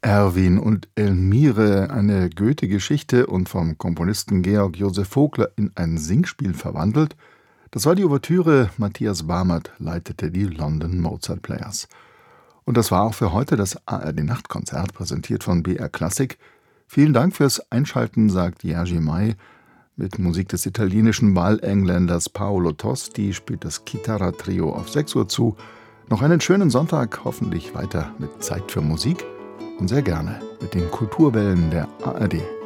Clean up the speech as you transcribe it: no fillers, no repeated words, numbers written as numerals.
Erwin und Elmire, eine Goethe-Geschichte und vom Komponisten Georg Joseph Vogler in ein Singspiel verwandelt. Das war die Ouvertüre, Matthias Barmert leitete die London Mozart Players. Und das war auch für heute das ARD-Nachtkonzert, präsentiert von BR Classic. Vielen Dank fürs Einschalten, sagt Jerzy May. Mit Musik des italienischen Wahlengländers Paolo Tosti spielt das Chitarra-Trio auf 6 Uhr zu. Noch einen schönen Sonntag, hoffentlich weiter mit Zeit für Musik und sehr gerne mit den Kulturwellen der ARD.